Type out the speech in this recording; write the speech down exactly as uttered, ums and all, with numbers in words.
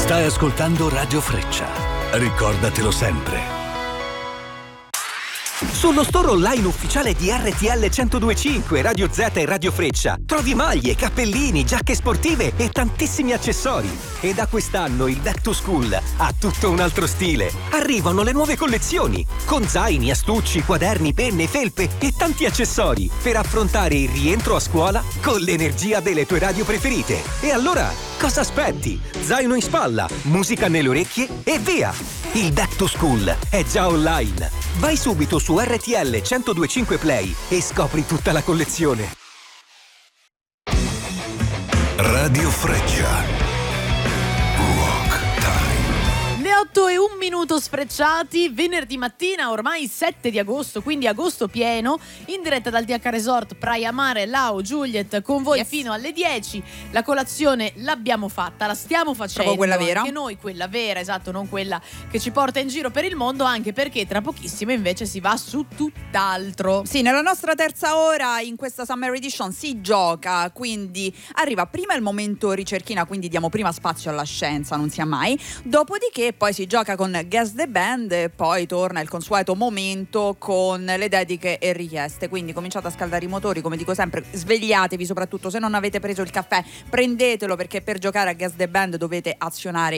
Stai ascoltando Radio Freccia. Ricordatelo sempre. Sullo store online ufficiale di R T L centodue e cinque, Radio Z e Radio Freccia trovi maglie, cappellini, giacche sportive e tantissimi accessori. E da quest'anno il Back to School ha tutto un altro stile. Arrivano le nuove collezioni con zaini, astucci, quaderni, penne, felpe e tanti accessori per affrontare il rientro a scuola con l'energia delle tue radio preferite. E allora, cosa aspetti? Zaino in spalla, musica nelle orecchie e via! Il Back to School è già online. Vai subito su R T L centodue e cinque Play e scopri tutta la collezione. Radio Freccia. Le otto e un minuto sfrecciati, venerdì mattina, ormai sette di agosto, quindi agosto pieno, in diretta dal D H Resort Praia Mare, Lao, Juliet, con voi yes. fino alle dieci. La colazione l'abbiamo fatta, la stiamo facendo. Proprio quella vera. Anche noi, quella vera, esatto, non quella che ci porta in giro per il mondo, anche perché tra pochissimo invece si va su tutt'altro. Sì, nella nostra terza ora in questa Summer Edition si gioca, quindi arriva prima il momento ricerchina, quindi diamo prima spazio alla scienza, non sia mai, dopodiché poi si gioca con Guess the Band e poi torna il consueto momento con le dediche e richieste, quindi cominciate a scaldare i motori, come dico sempre, svegliatevi, soprattutto se non avete preso il caffè, prendetelo, perché per giocare a Guess the Band dovete azionare